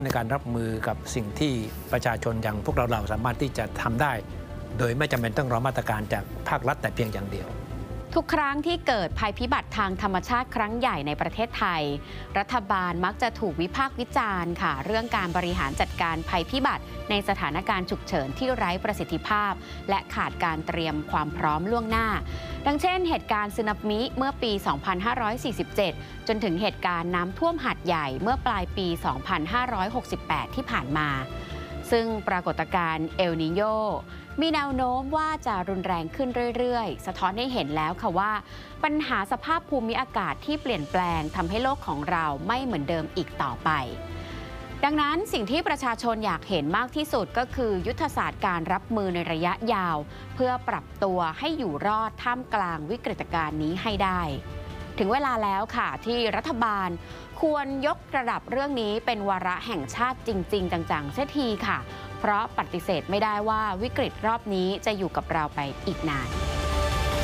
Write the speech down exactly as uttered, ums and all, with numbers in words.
ในการรับมือกับสิ่งที่ประชาชนอย่างพวกเราเราสามารถที่จะทำได้ โดยไม่จำเป็นต้องรอมาตรการจากภาครัฐแต่เพียงอย่างเดียวทุกครั้งที่เกิดภัยพิบัติทางธรรมชาติครั้งใหญ่ในประเทศไทยรัฐบาลมักจะถูกวิพากษ์วิจารณ์ค่ะเรื่องการบริหารจัดการภัยพิบัติในสถานการณ์ฉุกเฉินที่ไร้ประสิทธิภาพและขาดการเตรียมความพร้อมล่วงหน้าดังเช่นเหตุการณ์สึนามิเมื่อปี สองพันห้าร้อยสี่สิบเจ็ด จนถึงเหตุการณ์น้ำท่วมหาดใหญ่เมื่อปลายปี สองพันห้าร้อยหกสิบแปด ที่ผ่านมาซึ่งปรากฏการณ์เอลนีโญมีแนวโน้มว่าจะรุนแรงขึ้นเรื่อยๆสะท้อนให้เห็นแล้วค่ะว่าปัญหาสภาพภูมิอากาศที่เปลี่ยนแปลงทำให้โลกของเราไม่เหมือนเดิมอีกต่อไปดังนั้นสิ่งที่ประชาชนอยากเห็นมากที่สุดก็คือยุทธศาสตร์การรับมือในระยะยาวเพื่อปรับตัวให้อยู่รอดท่ามกลางวิกฤตการณ์นี้ให้ได้ถึงเวลาแล้วค่ะที่รัฐบาลควรยกระดับเรื่องนี้เป็นวาระแห่งชาติจริงๆจังๆเสียทีค่ะเพราะปฏิเสธไม่ได้ว่าวิกฤตรอบนี้จะอยู่กับเราไปอีกนาน